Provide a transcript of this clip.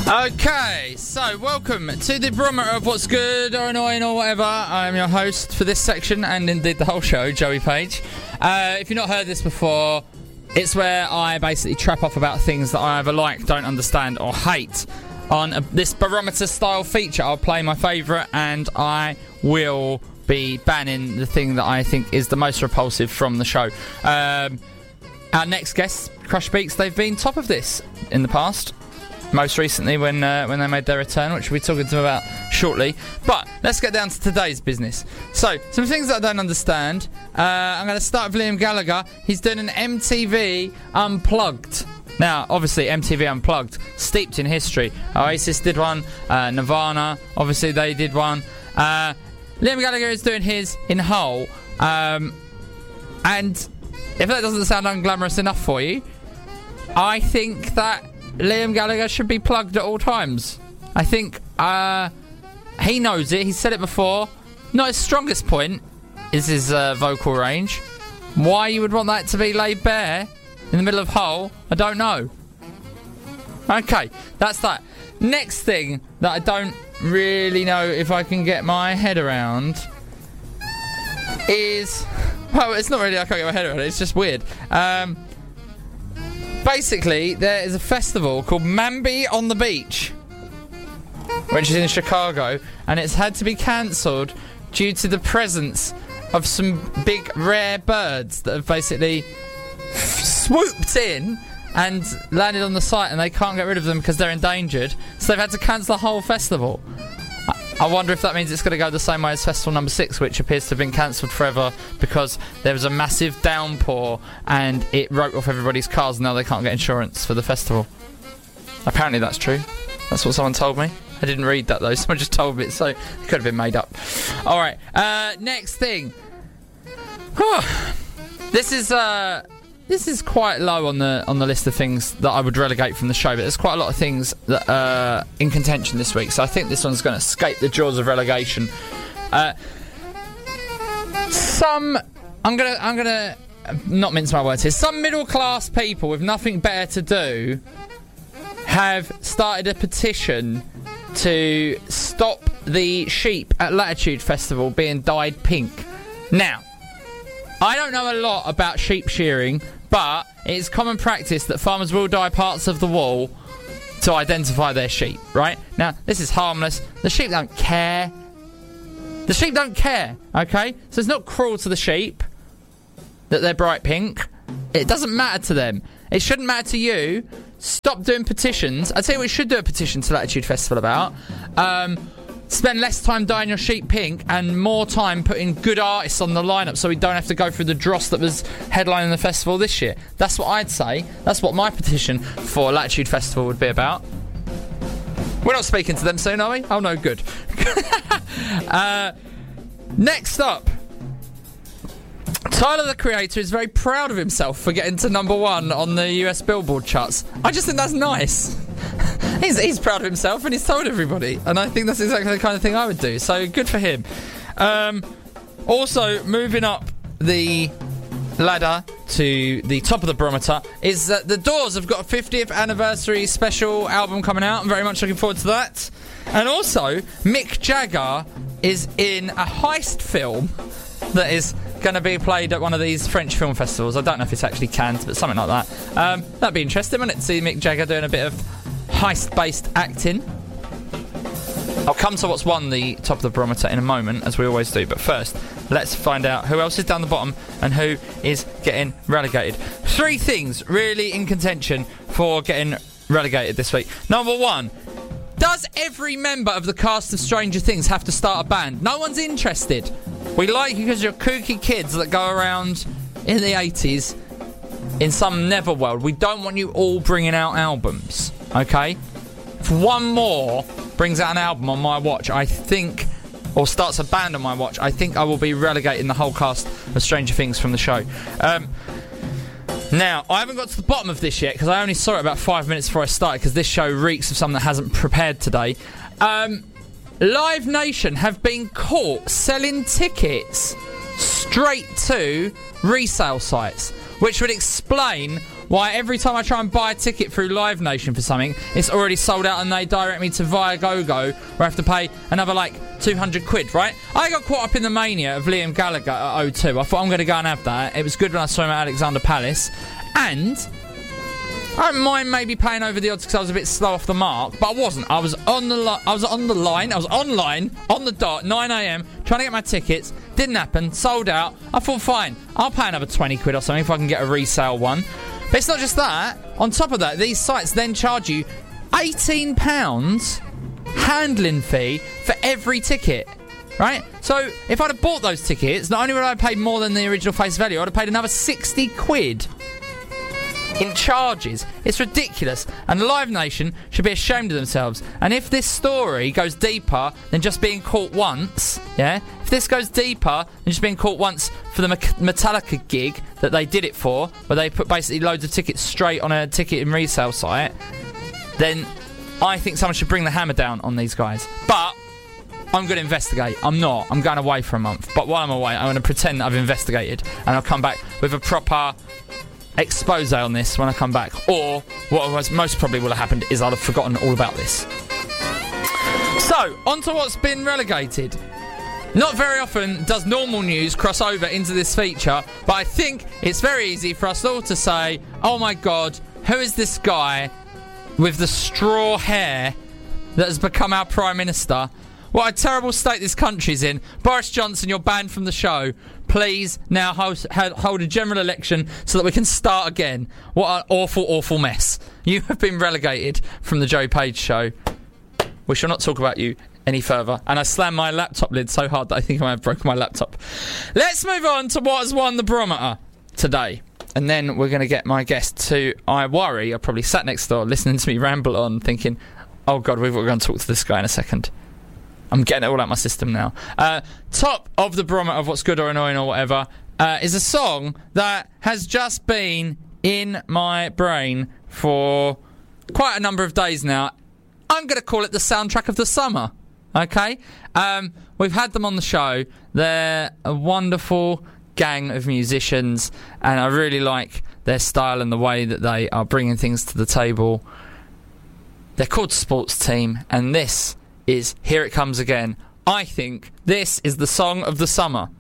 Okay, so welcome to the barometer of what's good or annoying or whatever. I am your host for this section and indeed the whole show, Joey Page. If you've not heard this before, it's where I basically trap off about things that I either like, don't understand or hate. On this barometer style feature, I'll play my favourite and I will be banning the thing that I think is the most repulsive from the show. Our next guests, Crush Beats, they've been top of this in the past. Most recently when they made their return, which we'll be talking to them about shortly. But let's get down to today's business. So, some things that I don't understand. I'm going to start with Liam Gallagher. He's doing an MTV Unplugged. Now, obviously, MTV Unplugged, steeped in history. Oasis did one. Nirvana, obviously, they did one. Liam Gallagher is doing his in Hull. And if that doesn't sound unglamorous enough for you, I think that Liam Gallagher should be plugged at all times. I think he knows it. He's said it before. Not his strongest point is his vocal range. Why you would want that to be laid bare in the middle of Hull, I don't know. Okay, that's that. Next thing that I don't really know if I can get my head around is... Well, it's not really I can't get my head around it. It's just weird. Basically, there is a festival called Mambi on the Beach, which is in Chicago, and it's had to be cancelled due to the presence of some big rare birds that have basically swooped in and landed on the site, and they can't get rid of them because they're endangered, so they've had to cancel the whole festival. I wonder if that means it's going to go the same way as Festival Number 6, which appears to have been cancelled forever because there was a massive downpour and it wrote off everybody's cars and now they can't get insurance for the festival. Apparently that's true. That's what someone told me. I didn't read that though, someone just told me, so it could have been made up. Alright, next thing. This is quite low on the list of things that I would relegate from the show, but there's quite a lot of things that are in contention this week, so I think this one's going to escape the jaws of relegation. I'm gonna not mince my words here. Some middle-class people with nothing better to do have started a petition to stop the sheep at Latitude Festival being dyed pink. Now, I don't know a lot about sheep shearing, but it's common practice that farmers will dye parts of the wool to identify their sheep, right? Now, this is harmless. The sheep don't care. The sheep don't care, okay? So it's not cruel to the sheep that they're bright pink. It doesn't matter to them. It shouldn't matter to you. Stop doing petitions. I'd say we should do a petition to Latitude Festival about. Spend less time dyeing your sheep pink and more time putting good artists on the lineup so we don't have to go through the dross that was headlining the festival this year. That's what I'd say. That's what my petition for Latitude Festival would be about. We're not speaking to them soon, are we? Oh no, good. Next up, Tyler, the Creator, is very proud of himself for getting to number 1 on the US Billboard charts. I just think that's nice. He's proud of himself and he's told everybody, and I think that's exactly the kind of thing I would do, so good for him. Also, moving up the ladder to the top of the barometer is that the Doors have got a 50th anniversary special album coming out. I'm very much looking forward to that. And also, Mick Jagger is in a heist film that is going to be played at one of these French film festivals. I don't know if it's actually Cannes, but something like that. That'd be interesting, wouldn't it, to see Mick Jagger doing a bit of heist-based acting. I'll come to what's won the top of the barometer in a moment, as we always do, but first, let's find out who else is down the bottom and who is getting relegated. 3 things really in contention for getting relegated this week. Number 1, does every member of the cast of Stranger Things have to start a band? No one's interested. We like you because you're kooky kids that go around in the 80s in some netherworld. We don't want you all bringing out albums, okay? If one more brings out an album on my watch, I think, or starts a band on my watch, I think I will be relegating the whole cast of Stranger Things from the show. Now, I haven't got to the bottom of this yet because I only saw it about 5 minutes before I started because this show reeks of something that hasn't prepared today. Live Nation have been caught selling tickets straight to resale sites, which would explain why every time I try and buy a ticket through Live Nation for something, it's already sold out and they direct me to Viagogo, where I have to pay another, 200 quid, right? I got caught up in the mania of Liam Gallagher at O2. I thought I'm going to go and have that. It was good when I saw him at Alexander Palace. And I don't mind maybe paying over the odds because I was a bit slow off the mark, but I wasn't. I was on the line, on the dot, 9 a.m, trying to get my tickets. Didn't happen, sold out. I thought, fine, I'll pay another 20 quid or something if I can get a resale one. But it's not just that. On top of that, these sites then charge you £18 handling fee for every ticket, right? So if I'd have bought those tickets, not only would I have paid more than the original face value, I'd have paid another 60 quid in charges. It's ridiculous, and Live Nation should be ashamed of themselves. And if this story goes deeper than just being caught once, if this goes deeper than just being caught once for the Metallica gig that they did it for, where they put basically loads of tickets straight on a ticket and resale site, then I think someone should bring the hammer down on these guys. But I'm going to investigate. I'm not. I'm going away for a month. But while I'm away, I'm going to pretend that I've investigated, and I'll come back with a proper expose on this when I come back. Or what most probably will have happened is I'll have forgotten all about this. So, on to what's been relegated. Not very often does normal news cross over into this feature, but I think it's very easy for us all to say, oh my god, who is this guy with the straw hair that has become our Prime Minister? What a terrible state this country's in. Boris Johnson, you're banned from the show. Please now hold a general election so that we can start again. What an awful, awful mess. You have been relegated from the Joey Page show. We shall not talk about you any further. And I slammed my laptop lid so hard that I think I might have broken my laptop. Let's move on to what has won the barometer today. And then we're going to get my guest who I worry are probably sat next door listening to me ramble on thinking, oh God, we're going to talk to this guy in a second. I'm getting it all out my system now. Top of the barometer of what's good or annoying or whatever is a song that has just been in my brain for quite a number of days now. I'm going to call it the soundtrack of the summer. Okay? We've had them on the show. They're a wonderful gang of musicians, and I really like their style and the way that they are bringing things to the table. They're called Sports Team, and this is Here It Comes Again. I think this is the song of the summer.